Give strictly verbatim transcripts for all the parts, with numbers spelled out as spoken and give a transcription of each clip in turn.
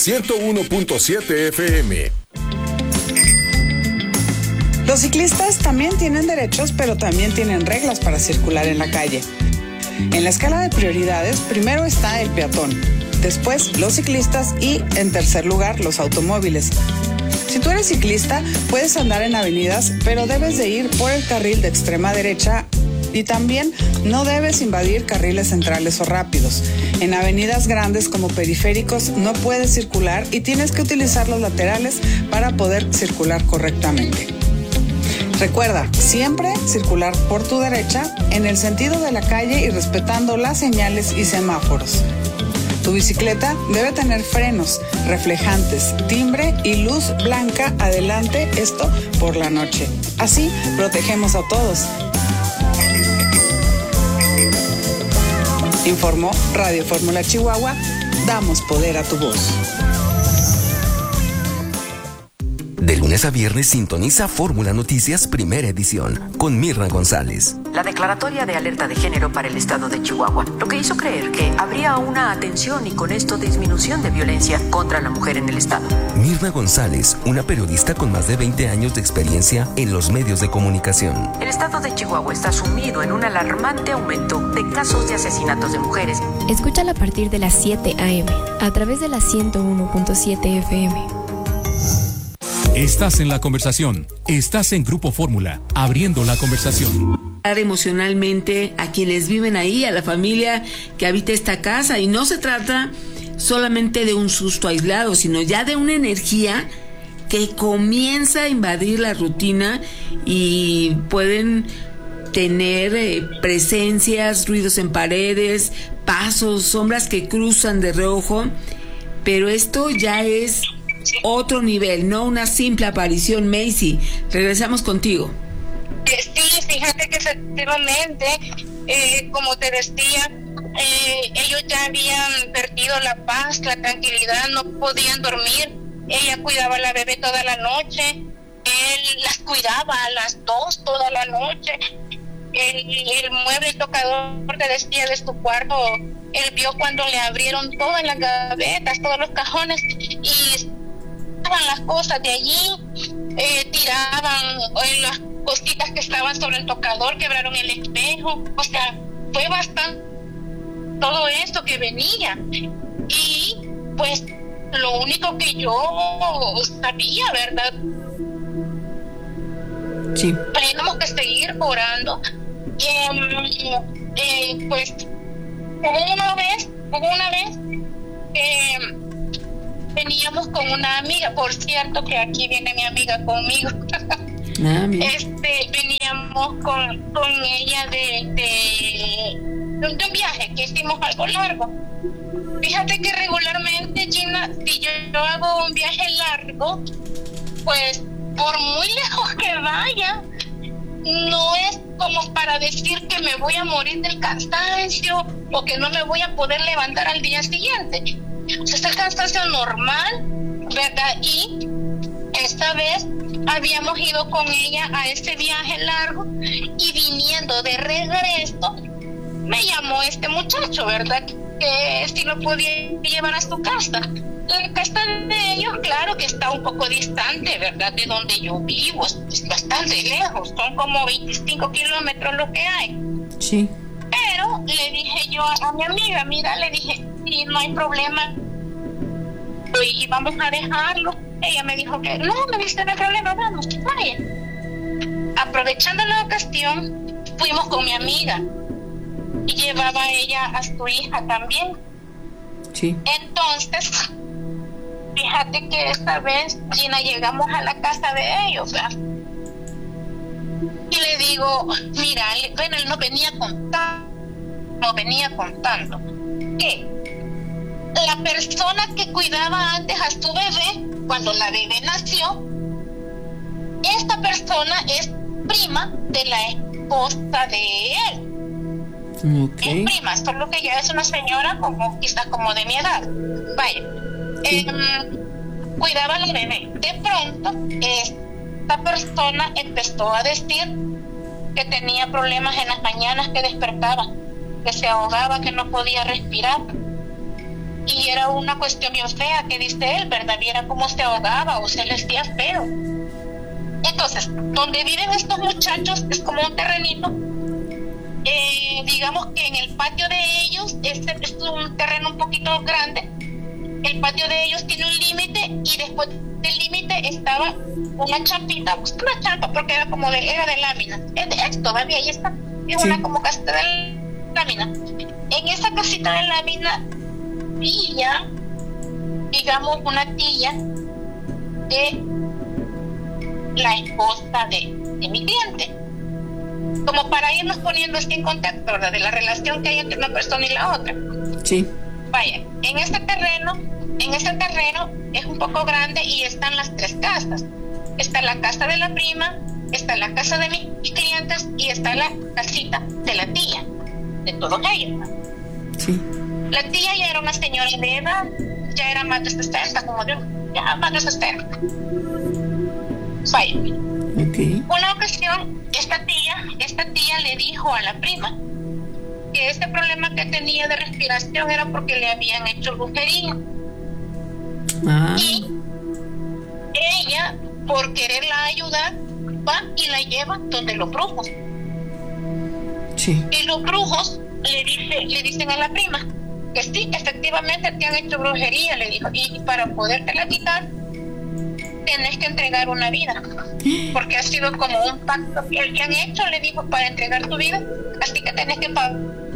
ciento uno punto siete F M. Los ciclistas también tienen derechos, pero también tienen reglas para circular en la calle. En la escala de prioridades, primero está el peatón, después los ciclistas y, en tercer lugar, los automóviles. Si tú eres ciclista, puedes andar en avenidas, pero debes de ir por el carril de extrema derecha y también no debes invadir carriles centrales o rápidos. En avenidas grandes como periféricos no puedes circular y tienes que utilizar los laterales para poder circular correctamente. Recuerda, siempre circular por tu derecha en el sentido de la calle y respetando las señales y semáforos. Tu bicicleta debe tener frenos, reflejantes, timbre y luz blanca adelante, esto por la noche. Así protegemos a todos. Informó Radio Fórmula Chihuahua, damos poder a tu voz. De lunes a viernes sintoniza Fórmula Noticias Primera Edición con Mirna González. La declaratoria de alerta de género para el estado de Chihuahua, lo que hizo creer que habría una atención y con esto disminución de violencia contra la mujer en el estado. Mirna González, una periodista con más de veinte años de experiencia en los medios de comunicación. El estado de Chihuahua está sumido en un alarmante aumento de casos de asesinatos de mujeres. Escúchala a partir de las siete a eme a través de la ciento uno punto siete F M. Estás en la conversación. Estás en Grupo Fórmula, abriendo la conversación. Emocionalmente a quienes viven ahí, a la familia que habita esta casa, y no se trata solamente de un susto aislado, sino ya de una energía que comienza a invadir la rutina y pueden tener eh, presencias, ruidos en paredes, pasos, sombras que cruzan de reojo, pero esto ya es otro nivel, no una simple aparición. Macy, regresamos contigo. Sí, fíjate que efectivamente, eh, como te decía, eh, ellos ya habían perdido la paz, la tranquilidad, no podían dormir. Ella cuidaba a la bebé toda la noche, él las cuidaba a las dos toda la noche. El, el mueble, el tocador, te decía, de su cuarto, él vio cuando le abrieron todas las gavetas, todos los cajones, y las cosas de allí, eh, tiraban eh, las cositas que estaban sobre el tocador, quebraron el espejo. O sea, fue bastante todo esto que venía. Y pues lo único que yo sabía, ¿verdad? Sí. Tenemos que seguir orando. Eh, eh, pues hubo una vez, hubo una vez que eh, veníamos con una amiga, por cierto que aquí viene mi amiga conmigo. Ah, este, veníamos con, con ella de, de, de un viaje que hicimos algo largo. Fíjate que regularmente, Gina, si yo, yo hago un viaje largo, pues por muy lejos que vaya, no es como para decir que me voy a morir del cansancio o que no me voy a poder levantar al día siguiente. Es el cansancio normal, ¿verdad? Y esta vez habíamos ido con ella a este viaje largo y viniendo de regreso me llamó este muchacho, ¿verdad? Que si lo podía llevar a su casa. La casa de ellos, claro que está un poco distante, ¿verdad? De donde yo vivo, es bastante lejos, son como veinticinco kilómetros lo que hay. Sí. Pero le dije yo a, a mi amiga, mira, le dije, sí, no hay problema y vamos a dejarlo. Ella me dijo que no, me dice, no hay problema, vamos, vaya. Aprovechando la ocasión, fuimos con mi amiga y llevaba ella a su hija también. Sí. Entonces, fíjate que esta vez, Gina, llegamos a la casa de ellos, ¿verdad? Y le digo, mira, bueno, él nos venía contando, nos venía contando que la persona que cuidaba antes a su bebé, cuando la bebé nació, esta persona es prima de la esposa de él. Okay. Es prima, solo que ya es una señora como quizás como de mi edad. Vaya, sí. eh, cuidaba a la bebé. De pronto, esta persona empezó a decir que tenía problemas en las mañanas, que despertaba, que se ahogaba, que no podía respirar. y era una cuestión bien fea que dice él, ¿verdad? Viera cómo se ahogaba o se les hacía feo. Entonces, donde viven estos muchachos es como un terrenito, eh, digamos que en el patio de ellos, este es un terreno un poquito grande, el patio de ellos tiene un límite y después del límite estaba una champita, pues una champa porque era como de, era de lámina, es, de, es todavía ahí está, es sí. Una como casita de lámina. En esa casita de lámina tía, digamos una tía de la esposa de, de mi cliente, como para irnos poniendo así en contacto, ¿verdad? De la relación que hay entre una persona y la otra. Sí. Vaya, en este terreno, en este terreno es un poco grande y están las tres casas. Está la casa de la prima, está la casa de mis clientes y está la casita de la tía, de todos ellos. Sí. La tía ya era una señora de edad, ya era más de sesenta, como de, ya más de sesenta. Vaya. Okay. Una ocasión, esta tía, esta tía le dijo a la prima que este problema que tenía de respiración era porque le habían hecho brujería. Ah. Y ella, por quererla ayudar, va y la lleva donde los brujos. Sí. Y los brujos le, dice, le dicen a la prima que sí, efectivamente te han hecho brujería, le dijo, y para podértela quitar tienes que entregar una vida, porque ha sido como un pacto el que han hecho, le dijo, para entregar tu vida, así que tenés que pagar.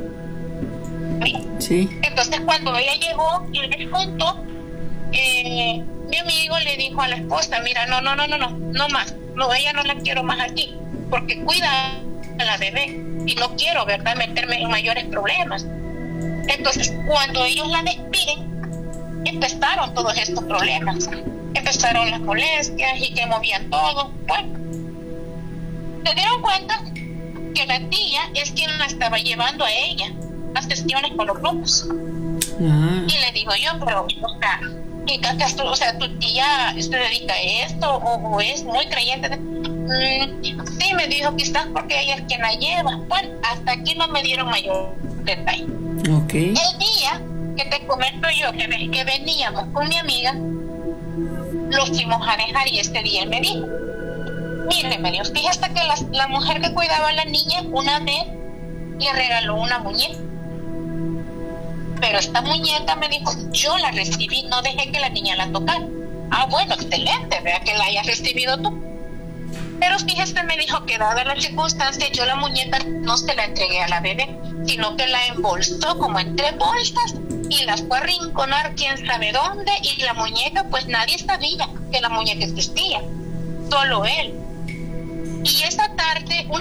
Sí. Entonces cuando ella llegó y les contó, eh, mi amigo le dijo a la esposa, mira, no, no, no, no, no, no más, no, ella no la quiero más aquí, porque cuida a la bebé y no quiero, ¿verdad?, meterme en mayores problemas. Entonces cuando ellos la despiden, empezaron todos estos problemas. Empezaron las molestias y que movían todo. Bueno, se dieron cuenta que la tía es quien la estaba llevando a ella a sesiones con los grupos. Ah. Y le digo yo, pero, o sea, ¿qué, o sea, tu tía se dedica a esto o, o es muy creyente de... Mm, sí, me dijo, quizás porque ella es quien la lleva. Bueno, hasta aquí no me dieron mayor detalle. Okay. El día que te comento yo que, que veníamos con mi amiga, lo fuimos a dejar y este día él me dijo, mire, me dijo, fíjate que la, la mujer que cuidaba a la niña una vez le regaló una muñeca, pero esta muñeca, me dijo, yo la recibí, no dejé que la niña la tocara. Ah, bueno, excelente, vea que la hayas recibido tú. Pero fíjese, me dijo que dada la circunstancia, yo la muñeca no se la entregué a la bebé, sino que la embolsó como entre bolsas y las fue a rinconar quién sabe dónde, y la muñeca, pues nadie sabía que la muñeca existía, solo él. Y esa tarde, una